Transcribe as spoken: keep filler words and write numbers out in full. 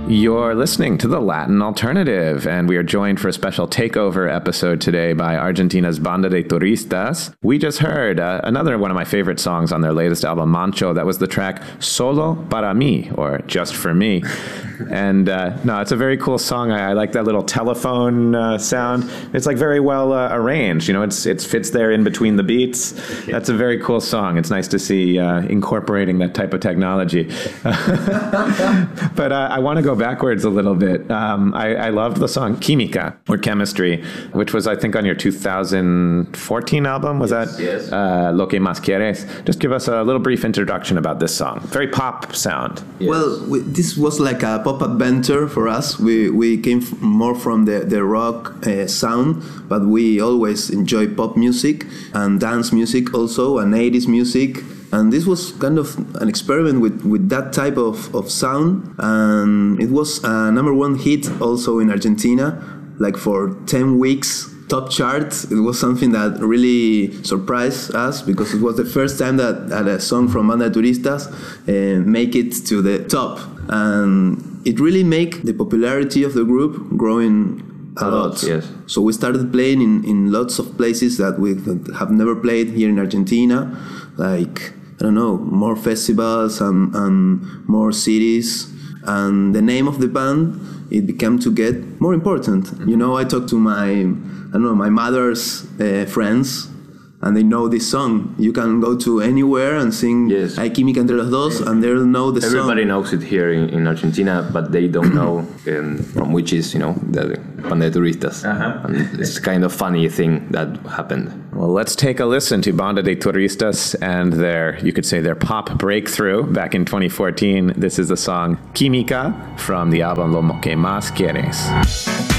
You're listening to the Latin Alternative, and we are joined for a special takeover episode today by Argentina's Banda de Turistas. We just heard uh, another one of my favorite songs on their latest album, Mancho. That was the track Solo para mí, or Just for Me. And uh, no, it's a very cool song. I, I like that little telephone uh, sound. It's like very well uh, arranged. You know, it's it fits there in between the beats. That's a very cool song. It's nice to see uh, incorporating that type of technology. But uh, I want to go backwards a little bit. Um, I, I loved the song Química, or Chemistry, which was, I think, on your two thousand fourteen album. Was yes, that yes. Uh, Lo que más quieres? Just give us a little brief introduction about this song. Very pop sound. Yes. Well, we, this was like a pop adventure for us. We we came f- more from the, the rock uh, sound, but we always enjoy pop music and dance music also, and eighties music. And this was kind of an experiment with, with that type of, of sound. And it was a number one hit also in Argentina, like for ten weeks, top chart. It was something that really surprised us because it was the first time that, that a song from Banda de Turistas uh, make it to the top. And it really made the popularity of the group growing a, a lot. lot. Yes. So we started playing in, in lots of places that we have never played here in Argentina, like, I don't know, more festivals and, and more cities. And the name of the band, it became to get more important. Mm-hmm. You know, I talked to my, I don't know, my mother's uh, friends, and they know this song. You can go to anywhere and sing yes. Hay Química entre los dos, and they'll know the Everybody song. Everybody knows it here in, in Argentina, but they don't know um, from which is, you know, the Banda de Turistas. Uh-huh. And it's kind of funny thing that happened. Well, let's take a listen to Banda de Turistas and their, you could say, their pop breakthrough back in twenty fourteen. This is the song Química from the album Lo que más quieres.